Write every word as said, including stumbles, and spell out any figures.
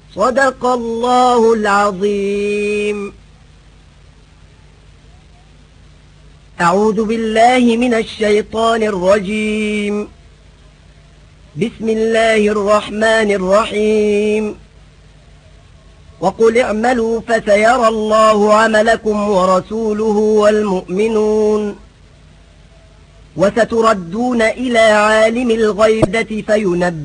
صدق الله العظيم. أعوذ بالله من الشيطان الرجيم. بسم الله الرحمن الرحيم. وقل اعملوا فسيرى الله عملكم ورسوله والمؤمنون وستردون إلى عالم الغيبة فينبئكم